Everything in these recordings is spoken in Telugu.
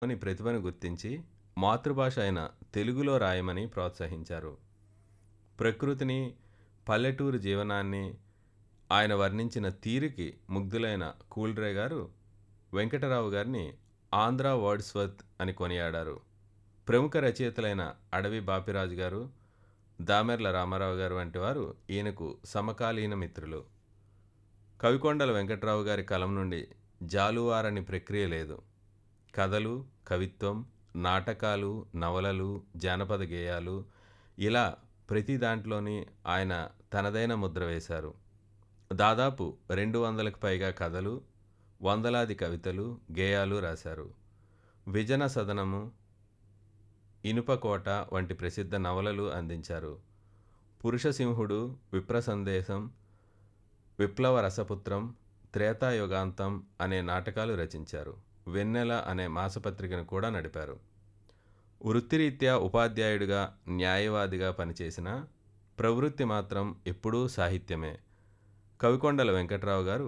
అని ప్రతిభను గుర్తించి మాతృభాష అయిన తెలుగులో రాయమని ప్రోత్సహించారు. ప్రకృతిని, పల్లెటూరు జీవనాన్ని ఆయన వర్ణించిన తీరుకి ముగ్ధులైన కూల్డ్రే గారు వెంకటరావు గారిని ఆంధ్ర వర్డ్స్వర్త్ అని కొనియాడారు. ప్రముఖ రచయితలైన అడవి బాపిరాజు గారు, దామెర్ల రామారావు గారు వంటి వారు ఈయనకు సమకాలీన మిత్రులు. కవికొండల వెంకట్రావు గారి కలం నుండి జాలువారని ప్రక్రియ లేదు. కథలు, కవిత్వం, నాటకాలు, నవలలు, జానపద గేయాలు ఇలా ప్రతి దాంట్లోని ఆయన తనదైన ముద్ర వేశారు. దాదాపు 200కు పైగా కథలు, వందలాది కవితలు, గేయాలు రాశారు. విజన సదనము, ఇనుపకోట వంటి ప్రసిద్ధ నవలలు అందించారు. పురుషసింహుడు, విప్ర సందేశం, విప్లవ రసపుత్రం, త్రేతాయుగాంతం అనే నాటకాలు రచించారు. వెన్నెల అనే మాసపత్రికను కూడా నడిపారు. వృత్తిరీత్యా ఉపాధ్యాయుడిగా, న్యాయవాదిగా పనిచేసిన ప్రవృత్తి మాత్రం ఎప్పుడూ సాహిత్యమే. కవికొండల వెంకట్రావు గారు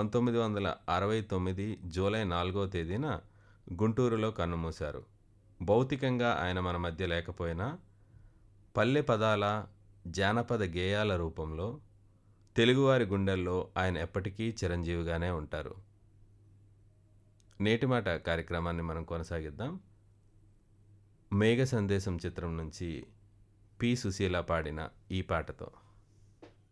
1969 జూలై 4వ తేదీన గుంటూరులో కన్నుమూశారు. భౌతికంగా ఆయన మన మధ్య లేకపోయినా పల్లె పదాల, జానపద గేయాల రూపంలో తెలుగువారి గుండెల్లో ఆయన ఎప్పటికీ చిరంజీవిగానే ఉంటారు. నేటి మాట కార్యక్రమాన్ని మనం కొనసాగిద్దాం. మేఘ సందేశం చిత్రం నుంచి పి. సుశీల పాడిన ఈ పాటతో.